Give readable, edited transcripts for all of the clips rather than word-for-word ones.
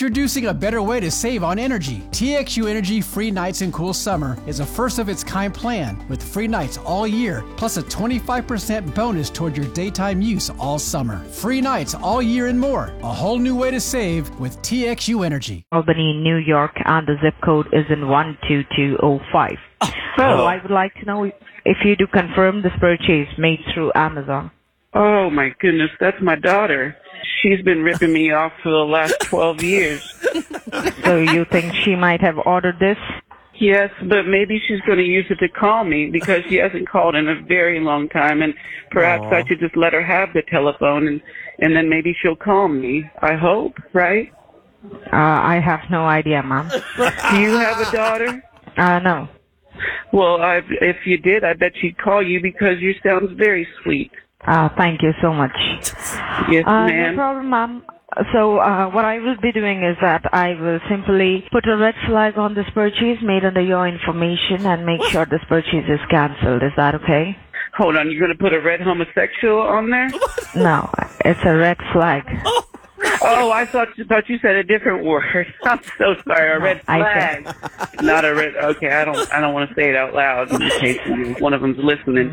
Introducing a better way to save on energy. TXU Energy Free Nights and Cool Summer is a first-of-its-kind plan with free nights all year, plus a 25% bonus toward your daytime use all summer. Free nights all year and more. A whole new way to save with TXU Energy. Albany, New York, and the zip code is in 12205. So I would like to know if you do confirm this purchase made through Amazon. Oh, my goodness, that's my daughter. She's been ripping me off for the last 12 years. So you think she might have ordered this? Yes, but maybe she's going to use it to call me because she hasn't called in a very long time, and perhaps I should just let her have the telephone, and then maybe she'll call me. I hope, right? I have no idea, Mom. Do you have a daughter? No. Well, if you did, I bet she'd call you because you sound very sweet. Thank you so much. Yes, ma'am. No problem, Mom. So what I will be doing is that I will simply put a red flag on this purchase made under your information and make sure this purchase is cancelled. Is that okay? Hold on, you're going to put a red homosexual on there? No, it's a red flag. Oh, I thought you said a different word. I'm so sorry. A red flag, not a red. Okay, I don't want to say it out loud in case one of them's listening.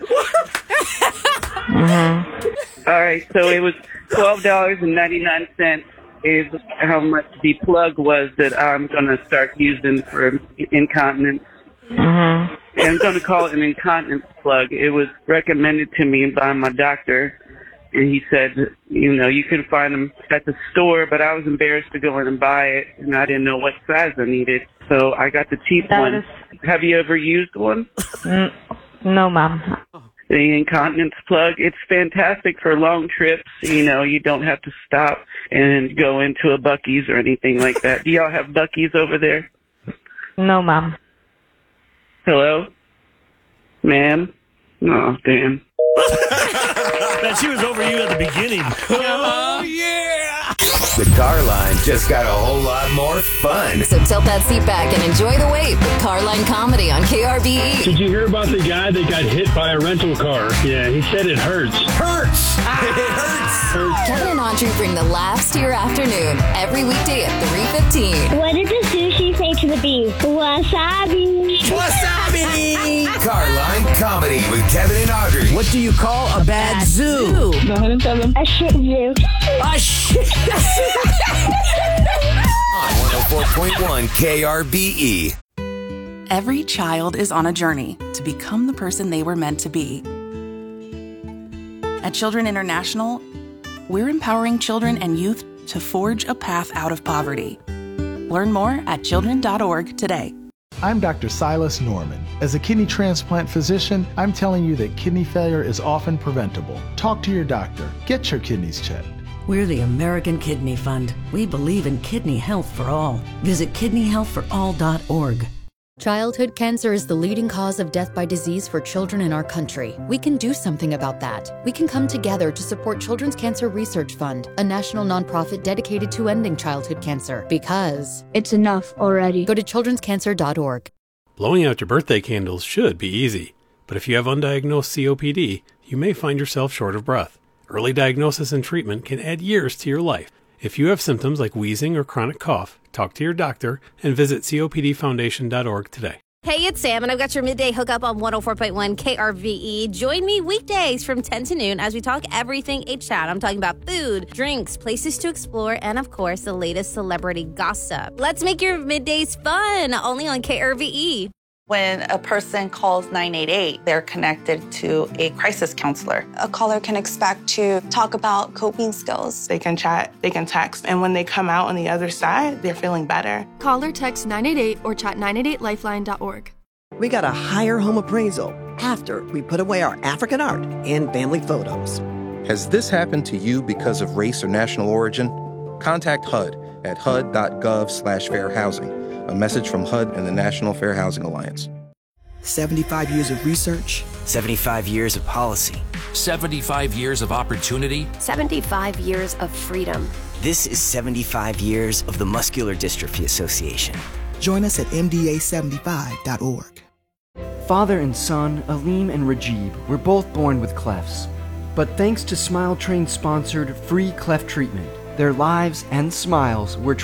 Mm-hmm. All right, so it was $12.99 is how much the plug was that I'm going to start using for incontinence. Mm-hmm. And I'm going to call it an incontinence plug. It was recommended to me by my doctor. And he said, you can find them at the store, but I was embarrassed to go in and buy it, and I didn't know what size I needed. So I got the cheap one. Have you ever used one? No, Mom. The incontinence plug, it's fantastic for long trips. You don't have to stop and go into a Buc-ee's or anything like that. Do y'all have Buc-ee's over there? No, Mom. Hello? Ma'am? Oh, damn. That she was over you at the beginning. Oh, yeah! The car line just got a whole lot more fun. So tilt that seat back and enjoy the wait with Carline Comedy on KRBE. Did you hear about the guy that got hit by a rental car? Yeah, he said it hurts. Hurts! It hurts! Kevin and Audrey bring the laughs to your afternoon every weekday at 3:15. What did the sushi say to the beef? Wasabi. Wasabi! Carline Comedy with Kevin and Audrey. What do you call a bad zoo? Go ahead and tell them. A shit zoo. A shit On 104.1 KRBE. Every child is on a journey to become the person they were meant to be. At Children International, we're empowering children and youth to forge a path out of poverty. Learn more at children.org today. I'm Dr. Silas Norman. As a kidney transplant physician, I'm telling you that kidney failure is often preventable. Talk to your doctor. Get your kidneys checked. We're the American Kidney Fund. We believe in kidney health for all. Visit kidneyhealthforall.org. Childhood cancer is the leading cause of death by disease for children in our country. We can do something about that. We can come together to support Children's Cancer Research Fund, a national nonprofit dedicated to ending childhood cancer. Because it's enough already. Go to childrenscancer.org. Blowing out your birthday candles should be easy, but if you have undiagnosed COPD, you may find yourself short of breath. Early diagnosis and treatment can add years to your life. If you have symptoms like wheezing or chronic cough, talk to your doctor and visit copdfoundation.org today. Hey, it's Sam, and I've got your midday hookup on 104.1 KRVE. Join me weekdays from 10 to noon as we talk everything H-Town. I'm talking about food, drinks, places to explore, and, of course, the latest celebrity gossip. Let's make your middays fun, only on KRVE. When a person calls 988, they're connected to a crisis counselor. A caller can expect to talk about coping skills. They can chat, they can text, and when they come out on the other side, they're feeling better. Call or text 988 or chat 988lifeline.org. We got a higher home appraisal after we put away our African art and family photos. Has this happened to you because of race or national origin? Contact HUD at hud.gov/fair housing. A message from HUD and the National Fair Housing Alliance. 75 years of research. 75 years of policy. 75 years of opportunity. 75 years of freedom. This is 75 years of the Muscular Dystrophy Association. Join us at mda75.org. Father and son, Aleem and Rajib, were both born with clefts. But thanks to Smile Train-sponsored free cleft treatment, their lives and smiles were